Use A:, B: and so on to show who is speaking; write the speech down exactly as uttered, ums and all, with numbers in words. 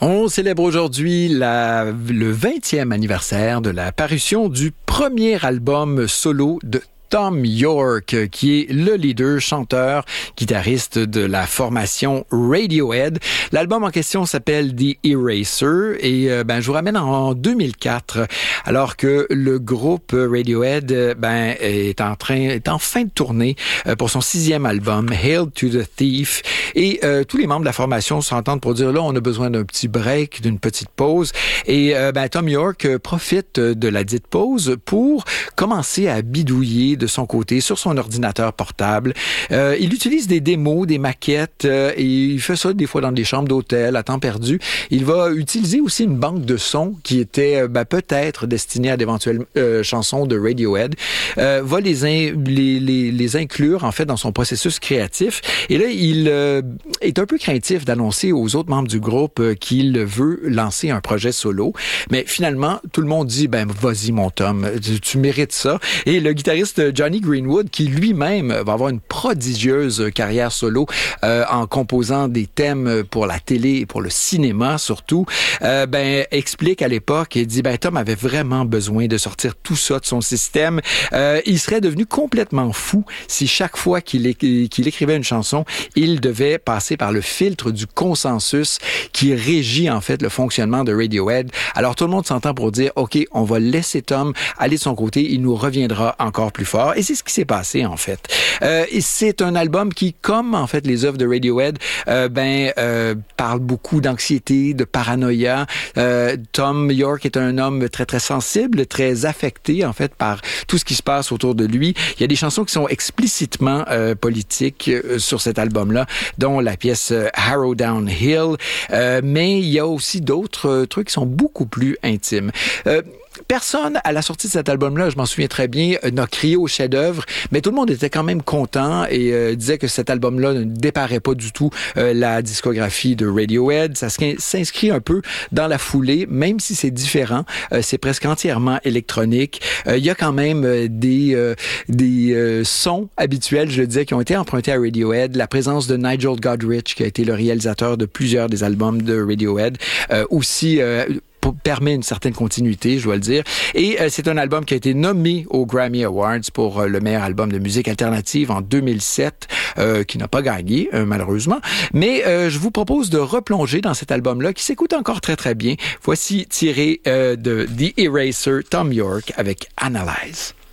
A: On célèbre aujourd'hui la, le vingtième anniversaire de la parution du premier album solo de Thom Yorke, qui est le leader, chanteur, guitariste de la formation Radiohead. L'album en question s'appelle The Eraser et euh, ben je vous ramène en deux mille quatre, alors que le groupe Radiohead ben est en train est en fin de tournée pour son sixième album Hail to the Thief, et euh, tous les membres de la formation s'entendent pour dire là on a besoin d'un petit break, d'une petite pause, et euh, ben Thom Yorke profite de la dite pause pour commencer à bidouiller de son côté sur son ordinateur portable. Euh, il utilise des démos, des maquettes, euh, et il fait ça des fois dans des chambres d'hôtel à temps perdu. Il va utiliser aussi une banque de sons qui était euh, ben, peut-être destinée à d'éventuelles euh, chansons de Radiohead. Euh, va les, in- les, les, les inclure en fait dans son processus créatif. Et là, il euh, est un peu craintif d'annoncer aux autres membres du groupe euh, qu'il veut lancer un projet solo. Mais finalement, tout le monde dit ben vas-y mon Tom, tu, tu mérites ça. Et le guitariste Jonny Greenwood, qui lui-même va avoir une prodigieuse carrière solo euh, en composant des thèmes pour la télé et pour le cinéma surtout, euh, ben explique à l'époque et dit ben Tom avait vraiment besoin de sortir tout ça de son système. Euh, il serait devenu complètement fou si chaque fois qu'il, é- qu'il écrivait une chanson, il devait passer par le filtre du consensus qui régit en fait le fonctionnement de Radiohead. Alors tout le monde s'entend pour dire ok, on va laisser Tom aller de son côté, il nous reviendra encore plus fort. Et c'est ce qui s'est passé, en fait. Euh, et c'est un album qui, comme, en fait, les œuvres de Radiohead, euh, ben, euh, parle beaucoup d'anxiété, de paranoïa. Euh, Thom Yorke est un homme très, très sensible, très affecté, en fait, par tout ce qui se passe autour de lui. Il y a des chansons qui sont explicitement euh, politiques euh, sur cet album-là, dont la pièce euh, Harrow Down Hill. Euh, mais il y a aussi d'autres euh, trucs qui sont beaucoup plus intimes. Euh, Personne, à la sortie de cet album-là, je m'en souviens très bien, n'a crié au chef-d'œuvre, mais tout le monde était quand même content et euh, disait que cet album-là ne déparait pas du tout euh, la discographie de Radiohead. Ça s'inscrit un peu dans la foulée, même si c'est différent. Euh, c'est presque entièrement électronique. Euh, il y a quand même euh, des euh, des euh, sons habituels, je le disais, qui ont été empruntés à Radiohead. La présence de Nigel Godrich, qui a été le réalisateur de plusieurs des albums de Radiohead, euh, aussi euh, permet une certaine continuité, je dois le dire. Et euh, c'est un album qui a été nommé aux Grammy Awards pour euh, le meilleur album de musique alternative en deux mille sept, euh, qui n'a pas gagné, euh, malheureusement. Mais euh, je vous propose de replonger dans cet album-là, qui s'écoute encore très, très bien. Voici tiré euh, de The Eraser, Thom Yorke, avec Analyze.